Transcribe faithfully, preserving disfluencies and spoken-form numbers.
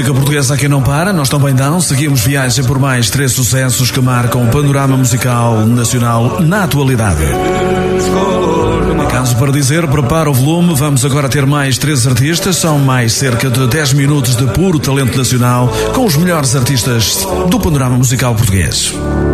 música portuguesa aqui não para, nós também não. Seguimos viagem por mais três sucessos que marcam o panorama musical nacional na atualidade. Caso para dizer, prepara o volume, vamos agora ter mais três artistas, são mais cerca de dez minutos de puro talento nacional com os melhores artistas do panorama musical português.